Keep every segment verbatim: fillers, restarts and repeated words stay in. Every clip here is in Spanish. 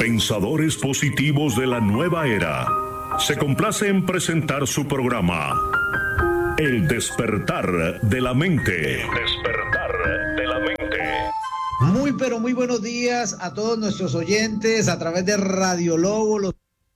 Pensadores positivos de la nueva era. Se complace en presentar su programa El despertar de la mente. El despertar de la mente. Muy pero muy buenos días a todos nuestros oyentes a través de Radio Lobo. Los...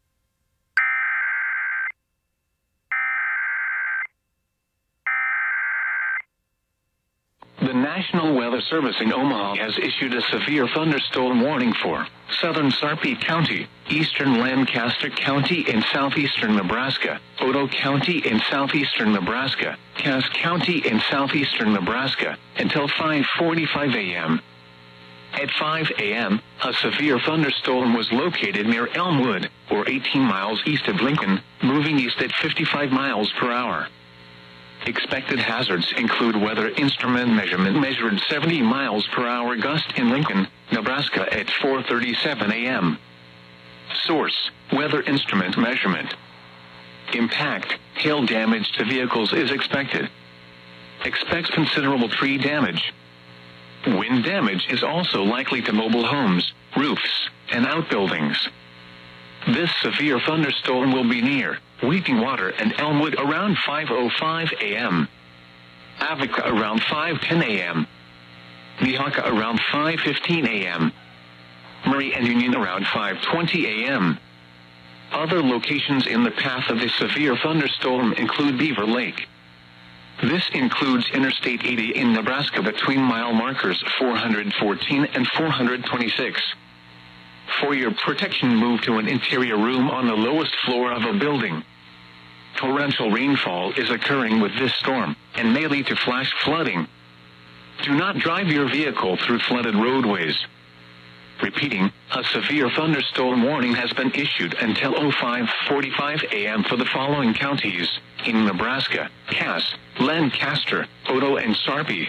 The National Weather Service in Omaha has issued a severe thunderstorm warning for southern Sarpy County, eastern Lancaster County and southeastern Nebraska, Otoe County and southeastern Nebraska, Cass County and southeastern Nebraska, until five forty-five a.m. At five a.m., a severe thunderstorm was located near Elmwood, or eighteen miles east of Lincoln, moving east at fifty-five miles per hour. Expected hazards include weather instrument measurement measured seventy miles per hour gust in Lincoln, Nebraska at four thirty-seven a.m. Source, weather instrument measurement. Impact, hail damage to vehicles is expected. Expects considerable tree damage. Wind damage is also likely to mobile homes, roofs, and outbuildings. This severe thunderstorm will be near Wheatingwater and Elmwood around five oh five a.m. Avica around five ten a.m. Nehaka around five fifteen a.m. Murray and Union around five twenty a.m. Other locations in the path of the severe thunderstorm include Beaver Lake. This includes Interstate eighty in Nebraska between mile markers four fourteen and four twenty-six. For your protection, move to an interior room on the lowest floor of a building. Torrential rainfall is occurring with this storm, and may lead to flash flooding. Do not drive your vehicle through flooded roadways. Repeating, a severe thunderstorm warning has been issued until five forty-five a.m. for the following counties in Nebraska: Cass, Lancaster, Otoe, and Sarpy.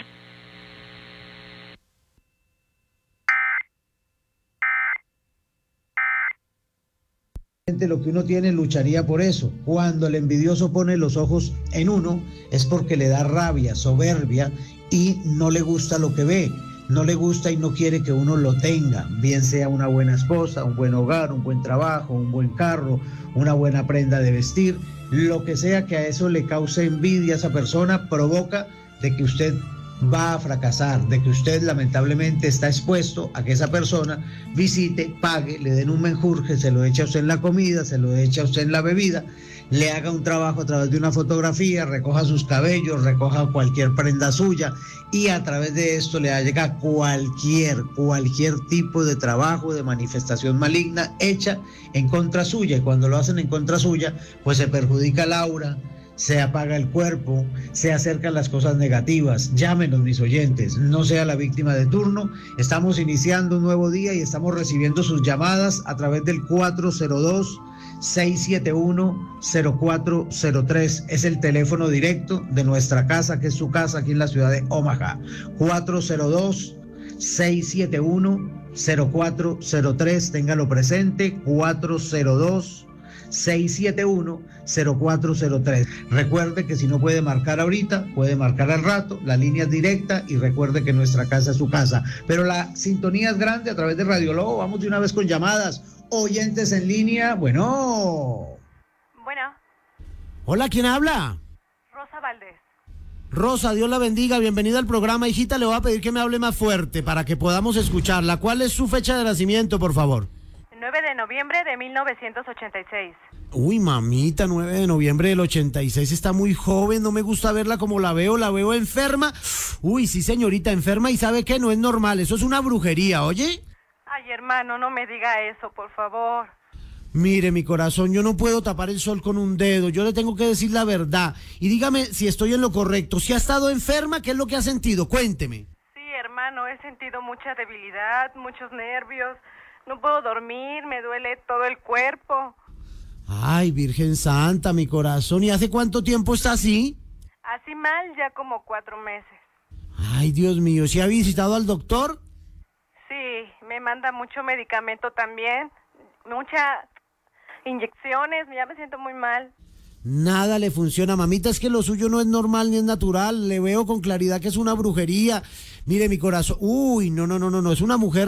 Lo que uno tiene lucharía por eso. Cuando el envidioso pone los ojos en uno es porque le da rabia, soberbia y no le gusta lo que ve, no le gusta y no quiere que uno lo tenga, bien sea una buena esposa, un buen hogar, un buen trabajo, un buen carro, una buena prenda de vestir, lo que sea que a eso le cause envidia a esa persona provoca de que usted va a fracasar, de que usted lamentablemente está expuesto a que esa persona visite, pague, le den un menjurje, se lo eche a usted en la comida, se lo eche a usted en la bebida, le haga un trabajo a través de una fotografía, recoja sus cabellos, recoja cualquier prenda suya y a través de esto le llega cualquier, cualquier tipo de trabajo, de manifestación maligna hecha en contra suya, y cuando lo hacen en contra suya, pues se perjudica el aura, se apaga el cuerpo, se acercan las cosas negativas. Llámenos, mis oyentes, no sea la víctima de turno. Estamos iniciando un nuevo día y estamos recibiendo sus llamadas a través del cuatro cero dos, seis siete uno, cero cuatro cero tres. Es el teléfono directo de nuestra casa, que es su casa aquí en la ciudad de Omaha. cuatro cero dos, seis siete uno, cero cuatro cero tres. Téngalo presente, cuatro cero dos, seis siete uno, cero cuatro cero tres. Recuerde que si no puede marcar ahorita, puede marcar al rato, la línea es directa y recuerde que nuestra casa es su casa. Pero la sintonía es grande a través de Radio Lobo. Vamos de una vez con llamadas. Oyentes en línea, bueno. Bueno. Hola, ¿quién habla? Rosa Valdés. Rosa, Dios la bendiga, bienvenida al programa. Hijita, le voy a pedir que me hable más fuerte para que podamos escucharla. ¿Cuál es su fecha de nacimiento, por favor? nueve de noviembre de mil novecientos ochenta y seis. Uy, mamita, nueve de noviembre del ochenta y seis, está muy joven, no me gusta verla como la veo, la veo enferma. Uy, sí, señorita, enferma, y ¿sabe qué? No es normal, eso es una brujería, ¿oye? Ay, hermano, no me diga eso, por favor. Mire, mi corazón, yo no puedo tapar el sol con un dedo, yo le tengo que decir la verdad. Y dígame si estoy en lo correcto, si ha estado enferma, ¿qué es lo que ha sentido? Cuénteme. Sí, hermano, he sentido mucha debilidad, muchos nervios. No puedo dormir, me duele todo el cuerpo. Ay, Virgen Santa, mi corazón. ¿Y hace cuánto tiempo está así? Así mal, ya como cuatro meses. Ay, Dios mío, ¿sí ha visitado al doctor? Sí, me manda mucho medicamento también, muchas inyecciones, ya me siento muy mal. Nada le funciona, mamita, es que lo suyo no es normal ni es natural, le veo con claridad que es una brujería. Mire, mi corazón, uy, no, no, no, no, no, es una mujer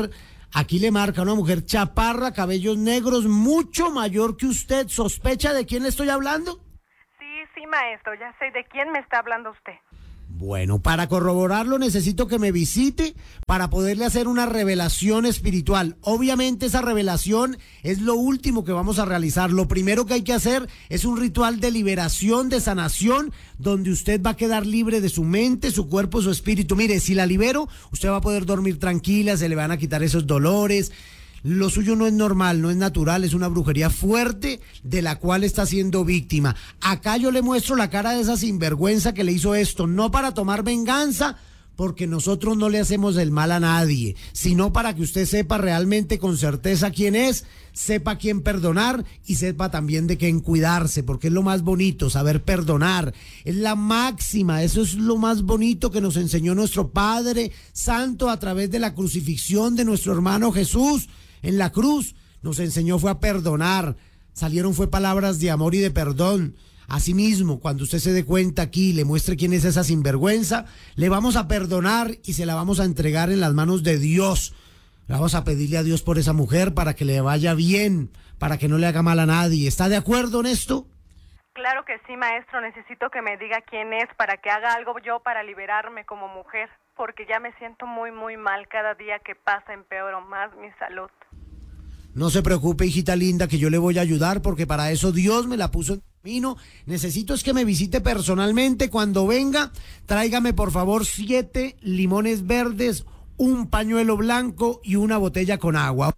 Aquí le marca una mujer chaparra, cabellos negros, mucho mayor que usted. ¿Sospecha de quién le estoy hablando? Sí, sí, maestro, ya sé de quién me está hablando usted. Bueno, para corroborarlo necesito que me visite para poderle hacer una revelación espiritual. Obviamente esa revelación es lo último que vamos a realizar. Lo primero que hay que hacer es un ritual de liberación, de sanación, donde usted va a quedar libre de su mente, su cuerpo, su espíritu. Mire, si la libero, usted va a poder dormir tranquila, se le van a quitar esos dolores. Lo suyo no es normal, no es natural, es una brujería fuerte de la cual está siendo víctima. Acá yo le muestro la cara de esa sinvergüenza que le hizo esto, no para tomar venganza, porque nosotros no le hacemos el mal a nadie, sino para que usted sepa realmente con certeza quién es, sepa quién perdonar y sepa también de quién cuidarse, porque es lo más bonito, saber perdonar, es la máxima, eso es lo más bonito que nos enseñó nuestro Padre Santo a través de la crucifixión de nuestro hermano Jesús. En la cruz nos enseñó fue a perdonar, salieron fue palabras de amor y de perdón. Asimismo, cuando usted se dé cuenta aquí y le muestre quién es esa sinvergüenza, le vamos a perdonar y se la vamos a entregar en las manos de Dios. Le vamos a pedirle a Dios por esa mujer para que le vaya bien, para que no le haga mal a nadie. ¿Está de acuerdo en esto? Claro que sí, maestro, necesito que me diga quién es para que haga algo yo para liberarme como mujer, porque ya me siento muy, muy mal. Cada día que pasa empeoro más mi salud. No se preocupe, hijita linda, que yo le voy a ayudar, porque para eso Dios me la puso en camino. Necesito es que me visite personalmente. Cuando venga, tráigame por favor siete limones verdes, un pañuelo blanco y una botella con agua.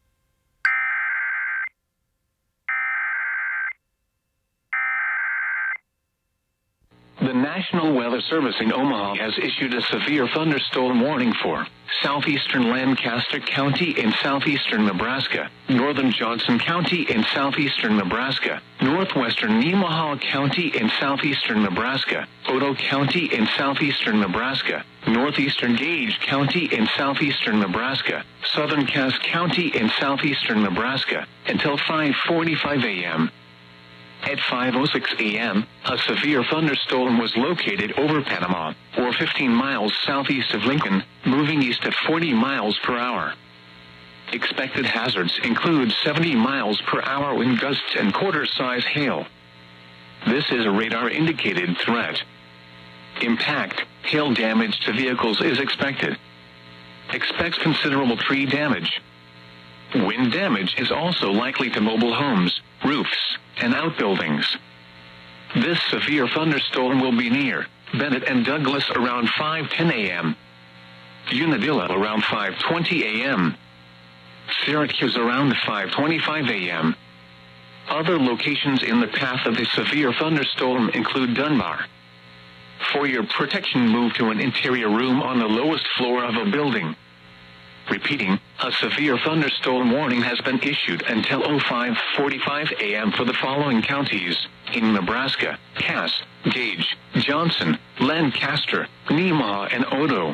The National Weather Service in Omaha has issued a severe thunderstorm warning for southeastern Lancaster County in southeastern Nebraska, northern Johnson County in southeastern Nebraska, northwestern Nemaha County in southeastern Nebraska, Otoe County in southeastern Nebraska, northeastern Gage County in southeastern Nebraska, southern Cass County in southeastern Nebraska, until five forty-five a.m. At five oh six a.m., a severe thunderstorm was located over Panama, or fifteen miles southeast of Lincoln, moving east at forty miles per hour. Expected hazards include seventy miles per hour wind gusts and quarter-size hail. This is a radar-indicated threat. Impact, hail damage to vehicles is expected. Expects considerable tree damage. Wind damage is also likely to mobile homes, roofs, and outbuildings. This severe thunderstorm will be near Bennett and Douglas around five ten a.m., Unadilla around five twenty a.m., Syracuse around five twenty-five a.m. Other locations in the path of the severe thunderstorm include Dunbar. For your protection, move to an interior room on the lowest floor of a building. Repeating, a severe thunderstorm warning has been issued until five forty-five a.m. for the following counties in Nebraska: Cass, Gage, Johnson, Lancaster, Nemaha, and Otoe.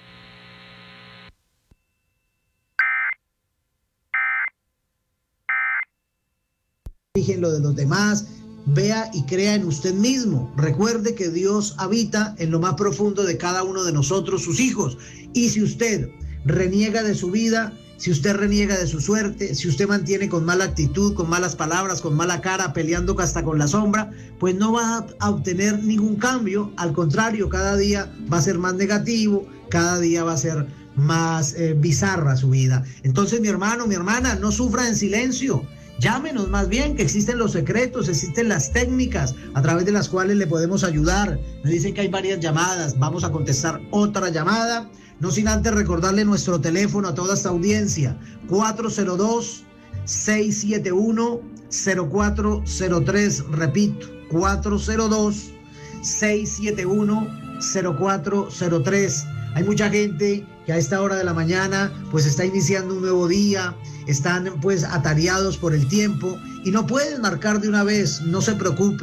En lo de los demás, vea y crea en usted mismo. Recuerde que Dios habita en lo más profundo de cada uno de nosotros, sus hijos. Y si usted reniega de su vida, si usted reniega de su suerte, si usted mantiene con mala actitud, con malas palabras, con mala cara, peleando hasta con la sombra, pues no va a obtener ningún cambio. Al contrario, cada día va a ser más negativo, cada día va a ser más eh, bizarra su vida. Entonces, mi hermano, mi hermana, no sufra en silencio. Llámenos más bien, que existen los secretos, existen las técnicas a través de las cuales le podemos ayudar. Me dicen que hay varias llamadas, vamos a contestar otra llamada. No sin antes recordarle nuestro teléfono a toda esta audiencia, cuatro cero dos, seis siete uno, cero cuatro cero tres, repito, cuatro cero dos, seis siete uno, cero cuatro cero tres. Hay mucha gente que a esta hora de la mañana pues está iniciando un nuevo día, están pues atareados por el tiempo y no pueden marcar de una vez. No se preocupe,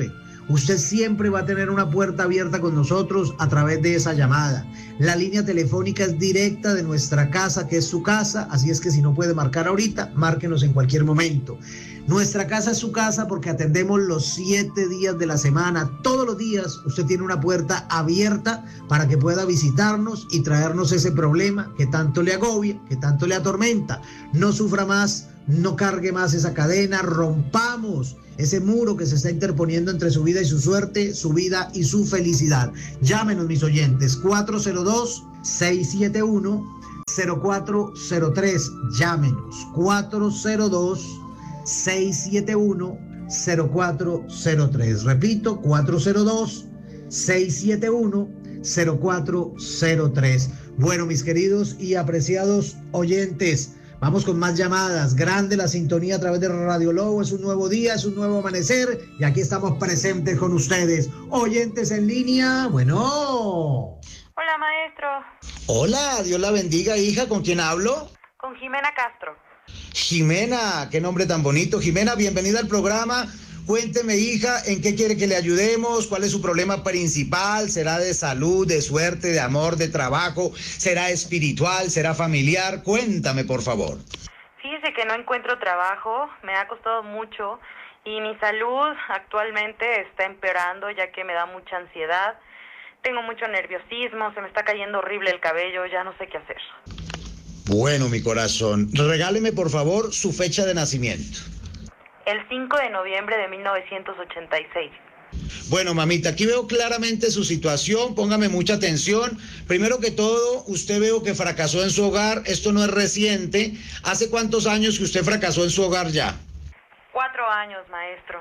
usted siempre va a tener una puerta abierta con nosotros a través de esa llamada. La línea telefónica es directa de nuestra casa, que es su casa, así es que si no puede marcar ahorita, márquenos en cualquier momento. Nuestra casa es su casa porque atendemos los siete días de la semana. Todos los días usted tiene una puerta abierta para que pueda visitarnos y traernos ese problema que tanto le agobia, que tanto le atormenta. No sufra más, no cargue más esa cadena, rompamos ese muro que se está interponiendo entre su vida y su suerte, su vida y su felicidad. Llámenos, mis oyentes, cuatro cero dos, seis siete uno, cero cuatro cero tres. Llámenos, cuatro cero dos, seis siete uno, cero cuatro cero tres. Repito, cuatro cero dos, seis siete uno, cero cuatro cero tres. Bueno, mis queridos y apreciados oyentes, vamos con más llamadas. Grande la sintonía a través de Radio Lobo. Es un nuevo día, es un nuevo amanecer y aquí estamos presentes con ustedes. Oyentes en línea, bueno. Hola, maestro. Hola, Dios la bendiga, hija. ¿Con quién hablo? Con Jimena Castro. Jimena, qué nombre tan bonito. Jimena, bienvenida al programa. Cuénteme, hija, ¿en qué quiere que le ayudemos? ¿Cuál es su problema principal? ¿Será de salud, de suerte, de amor, de trabajo? ¿Será espiritual? ¿Será familiar? Cuéntame, por favor. Fíjese que no encuentro trabajo, me ha costado mucho y mi salud actualmente está empeorando ya que me da mucha ansiedad. Tengo mucho nerviosismo, se me está cayendo horrible el cabello, ya no sé qué hacer. Bueno, mi corazón, regáleme por favor su fecha de nacimiento. El cinco de noviembre de mil novecientos ochenta y seis. Bueno, mamita, aquí veo claramente su situación, póngame mucha atención. Primero que todo, usted veo que fracasó en su hogar, esto no es reciente. ¿Hace cuántos años que usted fracasó en su hogar ya? Cuatro años, maestro.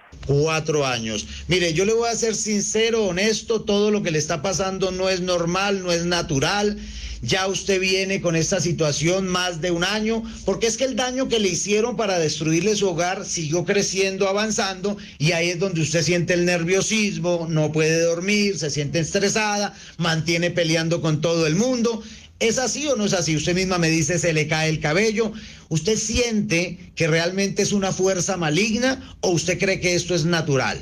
Cuatro años. Mire, yo le voy a ser sincero, honesto, todo lo que le está pasando no es normal, no es natural. Ya usted viene con esta situación más de un año, porque es que el daño que le hicieron para destruirle su hogar siguió creciendo, avanzando, y ahí es donde usted siente el nerviosismo, no puede dormir, se siente estresada, mantiene peleando con todo el mundo. ¿Es así o no es así? Usted misma me dice, se le cae el cabello. ¿Usted siente que realmente es una fuerza maligna o usted cree que esto es natural?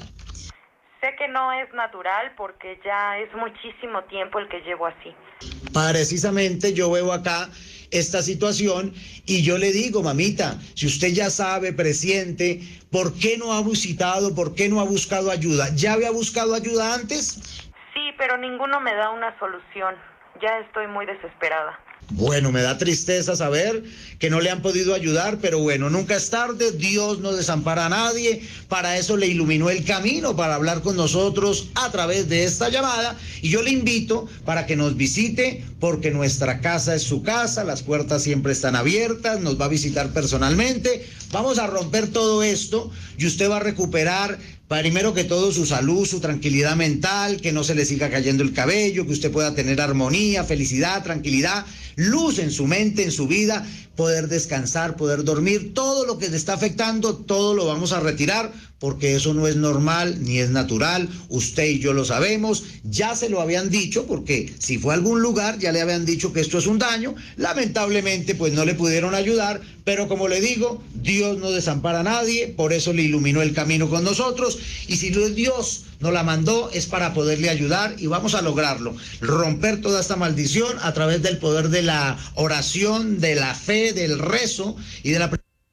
Sé que no es natural porque ya es muchísimo tiempo el que llevo así. Precisamente yo veo acá esta situación y yo le digo, mamita, si usted ya sabe, presiente, ¿por qué no ha visitado, por qué no ha buscado ayuda? ¿Ya había buscado ayuda antes? Sí, pero ninguno me da una solución. Ya estoy muy desesperada. Bueno, me da tristeza saber que no le han podido ayudar, pero bueno, nunca es tarde, Dios no desampara a nadie, para eso le iluminó el camino, para hablar con nosotros a través de esta llamada, y yo le invito para que nos visite, porque nuestra casa es su casa, las puertas siempre están abiertas, nos va a visitar personalmente, vamos a romper todo esto, y usted va a recuperar primero que todo su salud, su tranquilidad mental, que no se le siga cayendo el cabello, que usted pueda tener armonía, felicidad, tranquilidad, luz en su mente, en su vida, poder descansar, poder dormir, todo lo que le está afectando, todo lo vamos a retirar, porque eso no es normal ni es natural, usted y yo lo sabemos, ya se lo habían dicho, porque si fue a algún lugar ya le habían dicho que esto es un daño, lamentablemente pues no le pudieron ayudar, pero como le digo, Dios no desampara a nadie, por eso le iluminó el camino con nosotros, y si Dios nos la mandó es para poderle ayudar y vamos a lograrlo, romper toda esta maldición a través del poder de la oración, de la fe, del rezo y de la...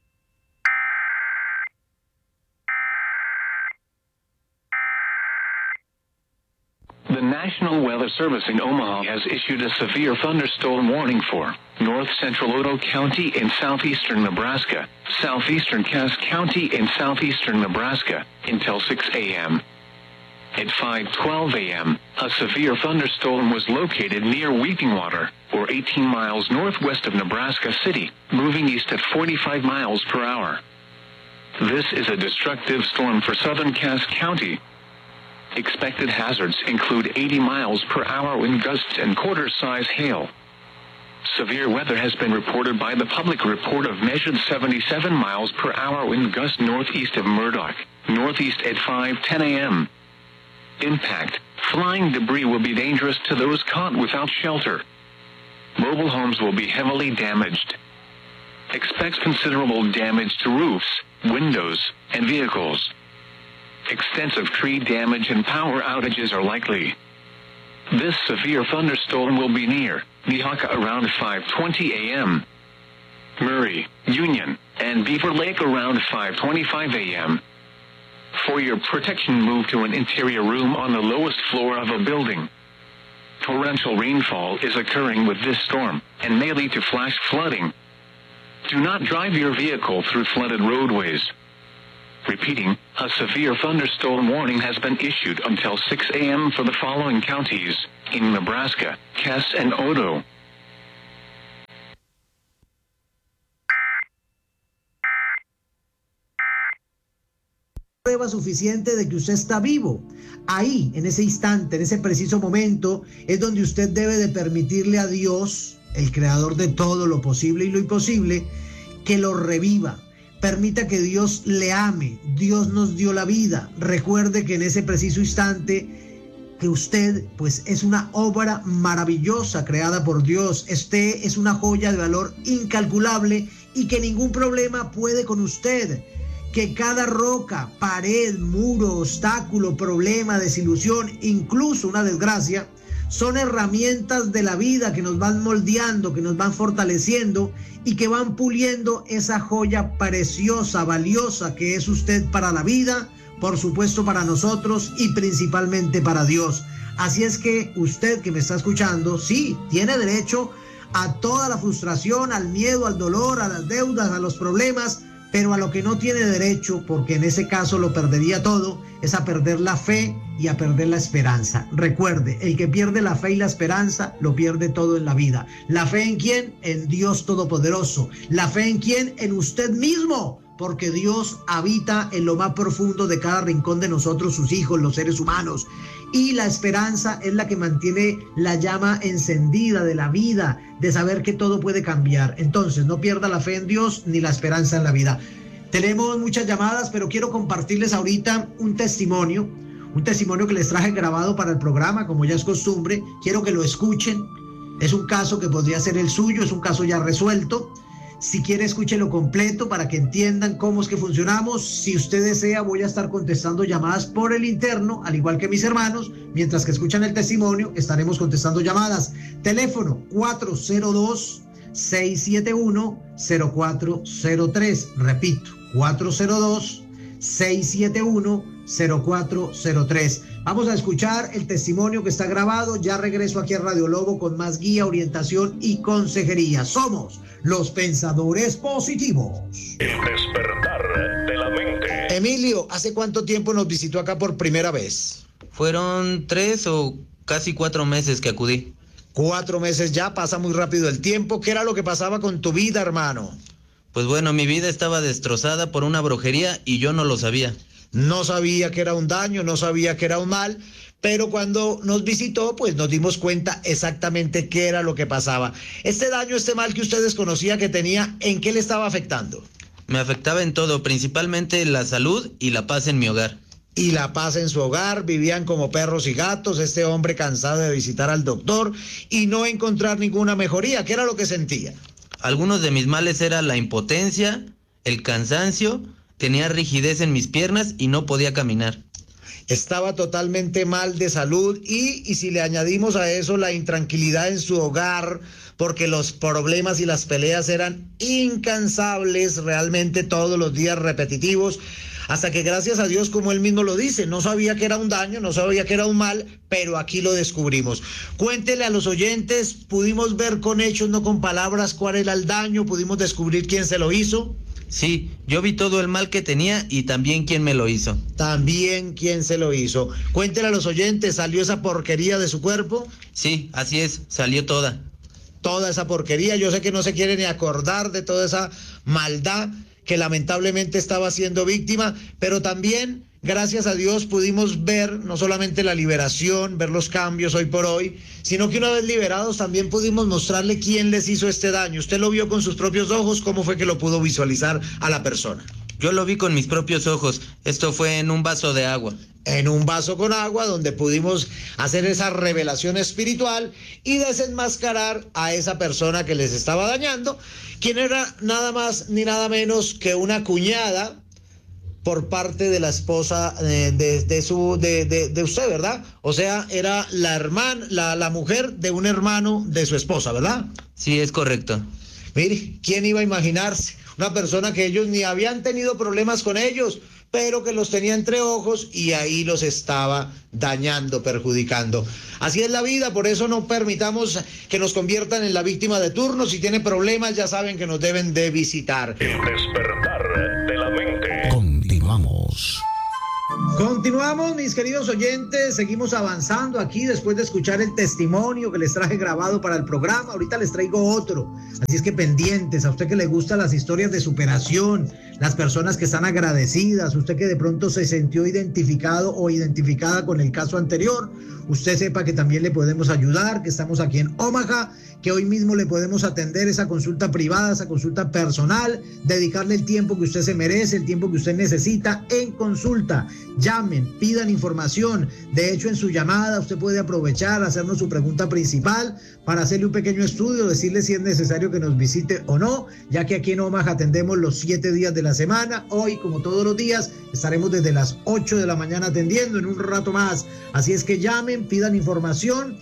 The National Weather Service in Omaha has issued a severe thunderstorm warning for north central Otoe County in southeastern Nebraska, southeastern Cass County in southeastern Nebraska, until six a.m. At five twelve a.m., a severe thunderstorm was located near Weeping Water, or eighteen miles northwest of Nebraska City, moving east at forty-five miles per hour. This is a destructive storm for southern Cass County. Expected hazards include eighty miles per hour wind gusts and quarter-size hail. Severe weather has been reported by the public report of measured seventy-seven miles per hour wind gusts northeast of Murdoch, northeast at five ten a.m. Impact: flying debris will be dangerous to those caught without shelter. Mobile homes will be heavily damaged. Expect considerable damage to roofs, windows, and vehicles. Extensive tree damage and power outages are likely. This severe thunderstorm will be near Nihaka around five twenty a.m. Murray, Union, and Beaver Lake around five twenty-five a.m. For your protection, move to an interior room on the lowest floor of a building. Torrential rainfall is occurring with this storm and may lead to flash flooding. Do not drive your vehicle through flooded roadways. Repeating, a severe thunderstorm warning has been issued until six a.m. for the following counties in Nebraska, Cass, and Odo. Prueba suficiente de que usted está vivo. Ahí, en ese instante, en ese preciso momento, es donde usted debe de permitirle a Dios, el creador de todo lo posible y lo imposible, que lo reviva. Permita que Dios le ame. Dios nos dio la vida. Recuerde que en ese preciso instante que usted pues es una obra maravillosa creada por Dios. Usted es una joya de valor incalculable y que ningún problema puede con usted. Que cada roca, pared, muro, obstáculo, problema, desilusión, incluso una desgracia, son herramientas de la vida que nos van moldeando, que nos van fortaleciendo y que van puliendo esa joya preciosa, valiosa que es usted para la vida, por supuesto para nosotros y principalmente para Dios. Así es que usted que me está escuchando, sí, tiene derecho a toda la frustración, al miedo, al dolor, a las deudas, a los problemas, pero a lo que no tiene derecho, porque en ese caso lo perdería todo, es a perder la fe y a perder la esperanza. Recuerde, el que pierde la fe y la esperanza, lo pierde todo en la vida. ¿La fe en quién? En Dios Todopoderoso. ¿La fe en quién? En usted mismo, porque Dios habita en lo más profundo de cada rincón de nosotros, sus hijos, los seres humanos. Y la esperanza es la que mantiene la llama encendida de la vida, de saber que todo puede cambiar. Entonces, no pierda la fe en Dios ni la esperanza en la vida. Tenemos muchas llamadas, pero quiero compartirles ahorita un testimonio, un testimonio que les traje grabado para el programa, como ya es costumbre. Quiero que lo escuchen. Es un caso que podría ser el suyo, es un caso ya resuelto. Si quiere, escúchelo completo para que entiendan cómo es que funcionamos. Si usted desea, voy a estar contestando llamadas por el interno, al igual que mis hermanos. Mientras que escuchan el testimonio, estaremos contestando llamadas. Teléfono cuatro cero dos, seis siete uno, cero cuatro cero tres. Repito, cuatro cero dos, seis siete uno, cero cuatro cero tres. Vamos a escuchar el testimonio que está grabado. Ya regreso aquí a Radio Lobo con más guía, orientación y consejería. Somos los pensadores positivos. El despertar de la mente. Emilio, ¿hace cuánto tiempo nos visitó acá por primera vez? Fueron tres o casi cuatro meses que acudí. Cuatro meses ya, pasa muy rápido el tiempo. ¿Qué era lo que pasaba con tu vida, hermano? Pues bueno, mi vida estaba destrozada por una brujería y yo no lo sabía. No sabía que era un daño, no sabía que era un mal, pero cuando nos visitó, pues nos dimos cuenta exactamente qué era lo que pasaba. Este daño, este mal que usted desconocía que tenía, ¿en qué le estaba afectando? Me afectaba en todo, principalmente la salud y la paz en mi hogar. Y la paz en su hogar, vivían como perros y gatos, este hombre cansado de visitar al doctor y no encontrar ninguna mejoría. ¿Qué era lo que sentía? Algunos de mis males era la impotencia, el cansancio, tenía rigidez en mis piernas y no podía caminar. Estaba totalmente mal de salud y, y si le añadimos a eso la intranquilidad en su hogar, porque los problemas y las peleas eran incansables, realmente todos los días repetitivos, hasta que gracias a Dios, como él mismo lo dice, no sabía que era un daño, no sabía que era un mal, pero aquí lo descubrimos. Cuéntele a los oyentes, pudimos ver con hechos, no con palabras, cuál era el daño, pudimos descubrir quién se lo hizo. Sí, yo vi todo el mal que tenía y también quién me lo hizo. También quién se lo hizo. Cuéntele a los oyentes, ¿salió esa porquería de su cuerpo? Sí, así es, salió toda. Toda esa porquería, yo sé que no se quiere ni acordar de toda esa maldad que lamentablemente estaba siendo víctima, pero también, gracias a Dios, pudimos ver no solamente la liberación, ver los cambios hoy por hoy, sino que una vez liberados también pudimos mostrarle quién les hizo este daño. Usted lo vio con sus propios ojos, ¿cómo fue que lo pudo visualizar a la persona? Yo lo vi con mis propios ojos, esto fue en un vaso de agua. En un vaso con agua, donde pudimos hacer esa revelación espiritual y desenmascarar a esa persona que les estaba dañando, quien era nada más ni nada menos que una cuñada por parte de la esposa eh, de, de su de, de, de usted, ¿verdad? O sea, era la hermana, la, la mujer de un hermano de su esposa, ¿verdad? Sí, es correcto. Mire, ¿quién iba a imaginarse? Una persona que ellos ni habían tenido problemas con ellos, pero que los tenía entre ojos y ahí los estaba dañando, perjudicando. Así es la vida, por eso no permitamos que nos conviertan en la víctima de turno. Si tienen problemas, ya saben que nos deben de visitar. El despertar de la mente. Continuamos. Continuamos, mis queridos oyentes, seguimos avanzando aquí después de escuchar el testimonio que les traje grabado para el programa. Ahorita les traigo otro, así es que pendientes, a usted que le gustan las historias de superación, las personas que están agradecidas, usted que de pronto se sintió identificado o identificada con el caso anterior, usted sepa que también le podemos ayudar, que estamos aquí en Omaha, que hoy mismo le podemos atender esa consulta privada, esa consulta personal, dedicarle el tiempo que usted se merece, el tiempo que usted necesita en consulta. Llamen, pidan información. De hecho, en su llamada usted puede aprovechar, hacernos su pregunta principal para hacerle un pequeño estudio, decirle si es necesario que nos visite o no, ya que aquí en Omaha atendemos los siete días de la semana. Hoy, como todos los días, estaremos desde las ocho de la mañana atendiendo en un rato más. Así es que llamen, pidan información.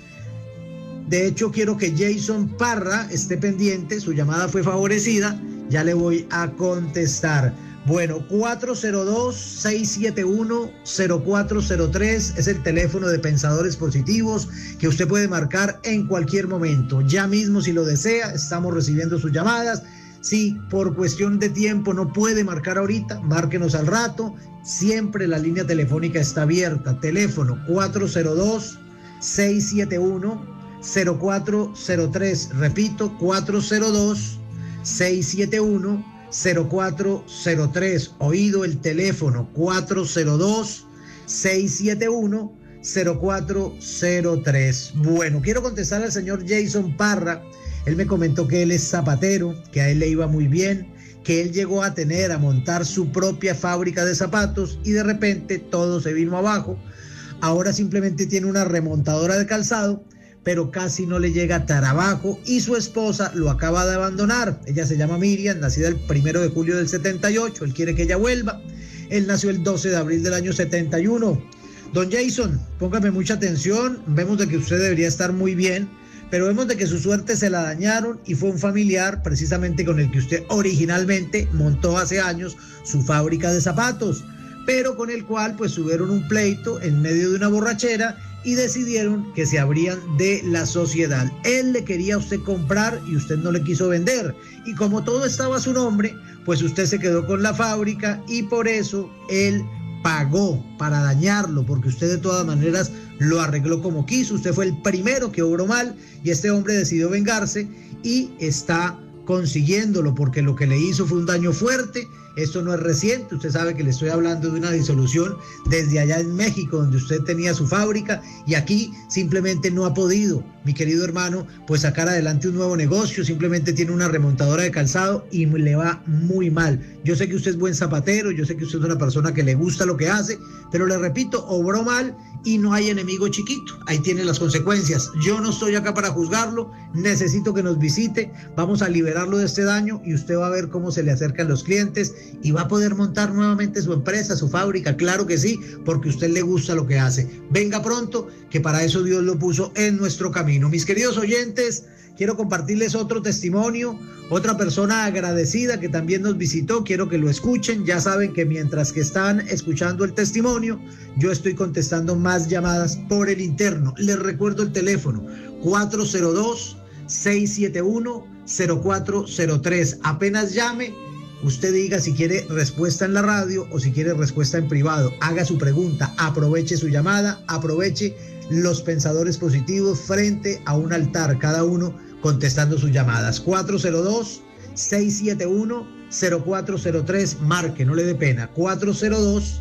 De hecho, quiero que Jason Parra esté pendiente, su llamada fue favorecida, ya le voy a contestar. Bueno, cuatro cero dos, seis siete uno, cero cuatro cero tres es el teléfono de Pensadores Positivos que usted puede marcar en cualquier momento. Ya mismo, si lo desea, estamos recibiendo sus llamadas. Si por cuestión de tiempo no puede marcar ahorita, márquenos al rato. Siempre la línea telefónica está abierta. Teléfono cuatro cero dos, seis siete uno, cero cuatro cero tres. Repito, cuatro cero dos, seis siete uno, cero cuatro cero tres. Oído el teléfono cuatro cero dos, seis siete uno, cero cuatro cero tres. Bueno, quiero contestar al señor Jason Parra. Él me comentó que él es zapatero, que a él le iba muy bien, que él llegó a tener, a montar su propia fábrica de zapatos y de repente todo se vino abajo. Ahora simplemente tiene una remontadora de calzado, pero casi no le llega a trabajo y su esposa lo acaba de abandonar. Ella se llama Miriam, nacida el primero de julio del setenta y ocho. Él quiere que ella vuelva. Él nació el doce de abril del año setenta y uno. Don Jason, póngame mucha atención. Vemos de que usted debería estar muy bien, pero vemos de que su suerte se la dañaron y fue un familiar precisamente con el que usted originalmente montó hace años su fábrica de zapatos, pero con el cual pues tuvieron un pleito en medio de una borrachera y decidieron que se abrían de la sociedad. Él le quería a usted comprar y usted no le quiso vender. Y como todo estaba a su nombre, pues usted se quedó con la fábrica y por eso él pagó para dañarlo, porque usted de todas maneras lo arregló como quiso. Usted fue el primero que obró mal y este hombre decidió vengarse y está consiguiéndolo, porque lo que le hizo fue un daño fuerte. Esto no es reciente, usted sabe que le estoy hablando de una disolución desde allá en México, donde usted tenía su fábrica y aquí simplemente no ha podido, mi querido hermano, pues sacar adelante un nuevo negocio. Simplemente tiene una remontadora de calzado y le va muy mal. Yo sé que usted es buen zapatero, yo sé que usted es una persona que le gusta lo que hace, pero le repito, obró mal y no hay enemigo chiquito. Ahí tiene las consecuencias. Yo no estoy acá para juzgarlo, necesito que nos visite, vamos a liberarlo de este daño y usted va a ver cómo se le acercan los clientes y va a poder montar nuevamente su empresa, su fábrica. Claro que sí, porque a usted le gusta lo que hace. Venga pronto, que para eso Dios lo puso en nuestro camino. Mis queridos oyentes, quiero compartirles otro testimonio, otra persona agradecida que también nos visitó. Quiero que lo escuchen. Ya saben que mientras que están escuchando el testimonio, yo estoy contestando más llamadas por el interno. Les recuerdo el teléfono cuatro cero dos, seis siete uno, cero cuatro cero tres. Apenas llame, usted diga si quiere respuesta en la radio o si quiere respuesta en privado. Haga su pregunta, aproveche su llamada, aproveche los pensadores positivos frente a un altar, cada uno contestando sus llamadas. cuatro cero dos, seis siete uno, cero cuatro cero tres, marque, no le dé pena. cuatro cero dos.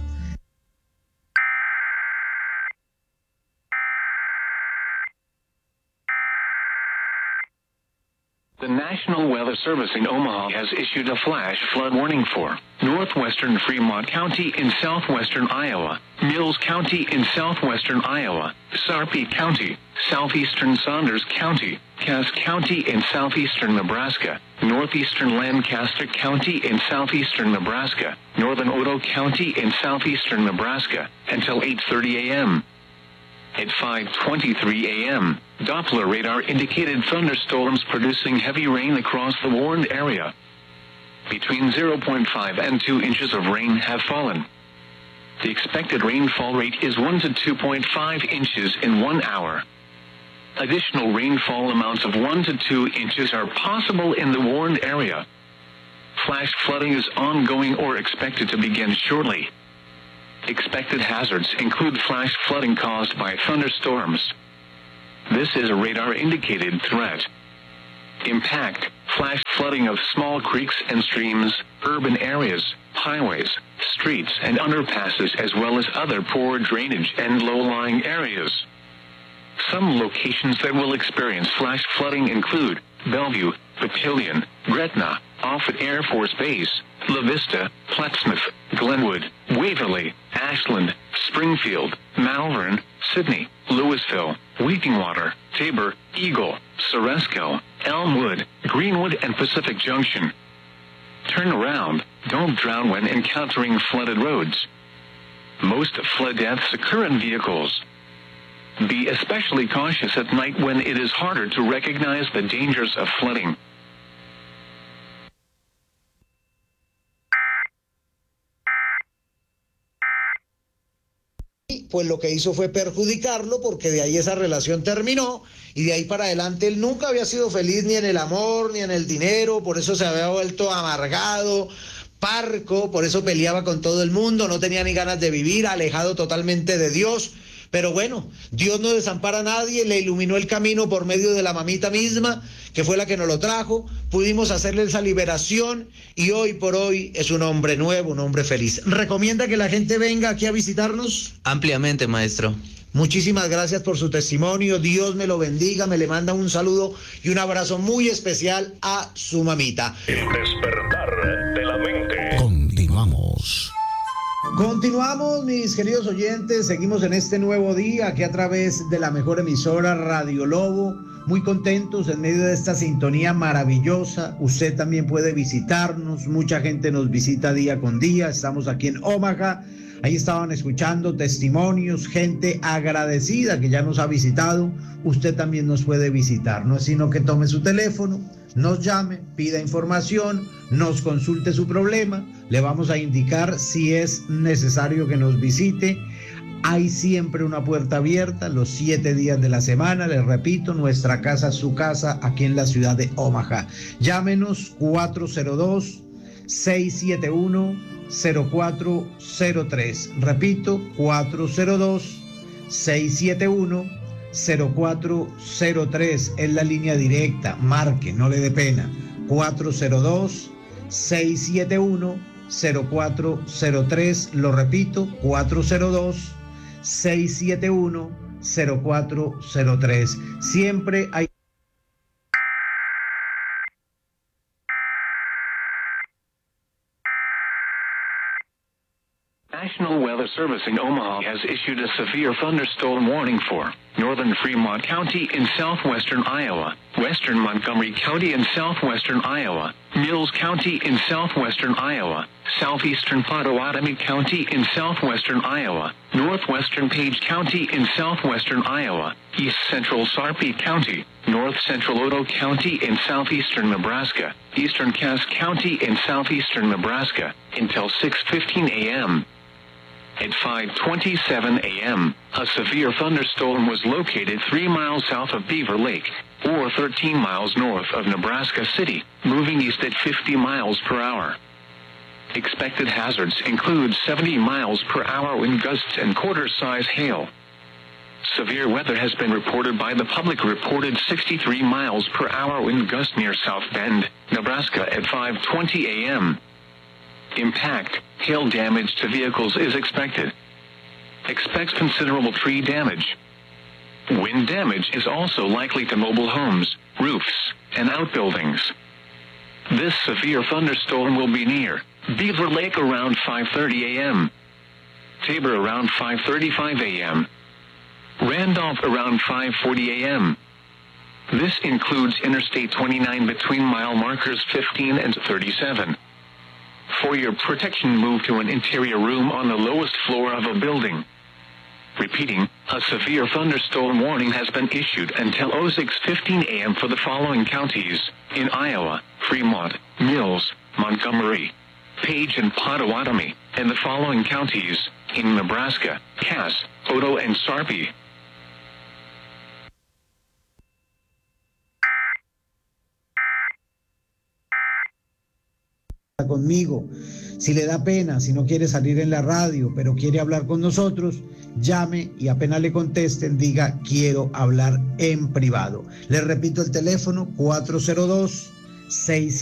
The National National Weather Service in Omaha has issued a flash flood warning for northwestern Fremont County in southwestern Iowa, Mills County in southwestern Iowa, Sarpy County, southeastern Saunders County, Cass County in southeastern Nebraska, northeastern Lancaster County in southeastern Nebraska, northern Otoe County in southeastern Nebraska, until eight thirty a.m. At five twenty-three a.m., Doppler radar indicated thunderstorms producing heavy rain across the warned area. Between zero point five and two inches of rain have fallen. The expected rainfall rate is one to two point five inches in one hour. Additional rainfall amounts of one to two inches are possible in the warned area. Flash flooding is ongoing or expected to begin shortly. Expected hazards include flash flooding caused by thunderstorms. This is a radar-indicated threat. Impact, flash flooding of small creeks and streams, urban areas, highways, streets and underpasses, as well as other poor drainage and low-lying areas. Some locations that will experience flash flooding include Bellevue, Papillion, Gretna, Offutt Air Force Base, La Vista, Plattsmouth, Glenwood, Waverly, Ashland, Springfield, Malvern, Sydney, Louisville, Wheatingwater, Tabor, Eagle, Ceresco, Elmwood, Greenwood, and Pacific Junction. Turn around, don't drown when encountering flooded roads. Most flood deaths occur in vehicles. Be especially cautious at night when it is harder to recognize the dangers of flooding. Pues lo que hizo fue perjudicarlo, porque de ahí esa relación terminó y de ahí para adelante él nunca había sido feliz ni en el amor ni en el dinero, por eso se había vuelto amargado, parco, por eso peleaba con todo el mundo, no tenía ni ganas de vivir, alejado totalmente de Dios. Pero bueno, Dios no desampara a nadie, le iluminó el camino por medio de la mamita misma, que fue la que nos lo trajo, pudimos hacerle esa liberación y hoy por hoy es un hombre nuevo, un hombre feliz. ¿Recomienda que la gente venga aquí a visitarnos? Ampliamente, maestro. Muchísimas gracias por su testimonio, Dios me lo bendiga, me le manda un saludo y un abrazo muy especial a su mamita. El despertar de la mente. Continuamos. Continuamos, mis queridos oyentes, seguimos en este nuevo día aquí a través de la mejor emisora Radio Lobo, muy contentos en medio de esta sintonía maravillosa. Usted también puede visitarnos, mucha gente nos visita día con día, estamos aquí en Omaha, ahí estaban escuchando testimonios, gente agradecida que ya nos ha visitado. Usted también nos puede visitar, no es sino que tome su teléfono, nos llame, pida información, nos consulte su problema, le vamos a indicar si es necesario que nos visite. Hay siempre una puerta abierta los siete días de la semana, les repito, nuestra casa, su casa, aquí en la ciudad de Omaha. Llámenos cuatro cero dos, seis siete uno, cero cuatro cero tres, repito, cuatro cero dos, seis siete uno, cero cuatro cero tres es la línea directa, marque, no le dé pena, cuatro cero dos, seis siete uno, cero cuatro cero tres, lo repito, cuatro cero dos, seis siete uno, cero cuatro cero tres. Siempre hay National Weather Service in Omaha has issued a severe thunderstorm warning for northern Fremont County in southwestern Iowa, western Montgomery County in southwestern Iowa, Mills County in southwestern Iowa, southeastern Pottawatomie County in southwestern Iowa, northwestern Page County in southwestern Iowa, east central Sarpy County, north central Otoe County in southeastern Nebraska, eastern Cass County in southeastern Nebraska, until six fifteen a.m. At five twenty-seven a.m., a severe thunderstorm was located three miles south of Beaver Lake, or thirteen miles north of Nebraska City, moving east at fifty miles per hour. Expected hazards include seventy miles per hour wind gusts and quarter-size hail. Severe weather has been reported by the public reported sixty-three miles per hour wind gust near South Bend, Nebraska at five twenty a.m. Impact, hail damage to vehicles is expected. Expects considerable tree damage. Wind damage is also likely to mobile homes, roofs, and outbuildings. This severe thunderstorm will be near Beaver Lake around five thirty a.m., Tabor around five thirty-five a.m., Randolph around five forty a.m. This includes Interstate twenty-nine between mile markers fifteen and thirty-seven. For your protection, move to an interior room on the lowest floor of a building. Repeating, a severe thunderstorm warning has been issued until oh six fifteen a.m. for the following counties in Iowa: Fremont, Mills, Montgomery, Page, and Pottawatomie, and the following counties in Nebraska: Cass, Otoe, and Sarpy. Conmigo, si le da pena, si no quiere salir en la radio, pero quiere hablar con nosotros, llame y apenas le contesten, diga quiero hablar en privado. Le repito el teléfono cuatro cero dos, seis